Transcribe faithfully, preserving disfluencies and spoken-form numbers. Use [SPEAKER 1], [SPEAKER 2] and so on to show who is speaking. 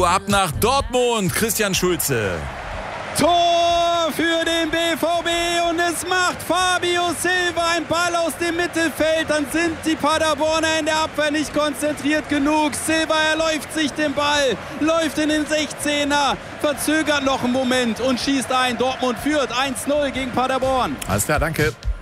[SPEAKER 1] Tour ab nach Dortmund. Christian Schulze.
[SPEAKER 2] Tor für den B V B und es macht Fabio Silva ein Ball aus dem Mittelfeld. Dann sind die Paderborner in der Abwehr nicht konzentriert genug. Silva erläuft sich den Ball, läuft in den sechzehner, verzögert noch einen Moment und schießt ein. Dortmund führt eins null gegen Paderborn.
[SPEAKER 1] Alles klar, danke.